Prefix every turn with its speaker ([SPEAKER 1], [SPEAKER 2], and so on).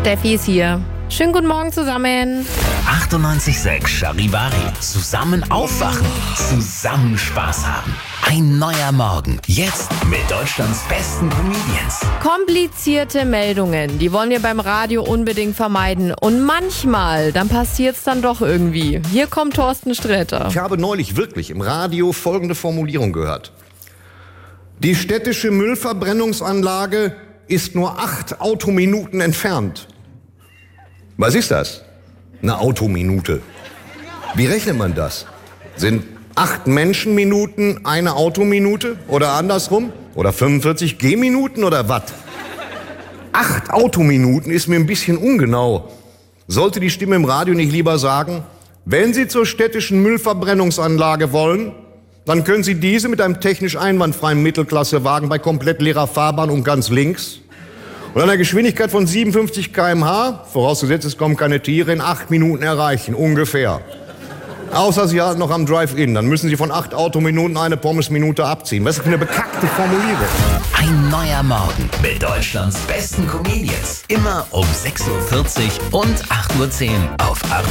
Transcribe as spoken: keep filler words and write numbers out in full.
[SPEAKER 1] Steffi ist hier. Schönen guten Morgen zusammen.
[SPEAKER 2] achtundneunzig Komma sechs Charivari. Zusammen aufwachen. Zusammen Spaß haben. Ein neuer Morgen. Jetzt mit Deutschlands besten Comedians.
[SPEAKER 1] Komplizierte Meldungen, die wollen wir beim Radio unbedingt vermeiden. Und manchmal, dann passiert's dann doch irgendwie. Hier kommt Thorsten Sträter.
[SPEAKER 3] Ich habe neulich wirklich im Radio folgende Formulierung gehört. Die städtische Müllverbrennungsanlage ist nur acht Autominuten entfernt. Was ist das? Eine Autominute. Wie rechnet man das? Sind acht Menschenminuten eine Autominute? Oder andersrum? Oder fünfundvierzig Gehminuten oder was? Acht Autominuten ist mir ein bisschen ungenau. Sollte die Stimme im Radio nicht lieber sagen, wenn Sie zur städtischen Müllverbrennungsanlage wollen, dann können Sie diese mit einem technisch einwandfreien Mittelklassewagen bei komplett leerer Fahrbahn und ganz links und einer Geschwindigkeit von siebenundfünfzig Kilometer pro Stunde, vorausgesetzt es kommen keine Tiere, in acht Minuten erreichen, ungefähr. Außer Sie halten noch am Drive-In, dann müssen Sie von acht Autominuten eine Pommesminute abziehen. Was ist das für eine bekackte Formulierung?
[SPEAKER 2] Ein neuer Morgen mit Deutschlands besten Comedians. Immer um sechs Uhr vierzig und acht Uhr zehn auf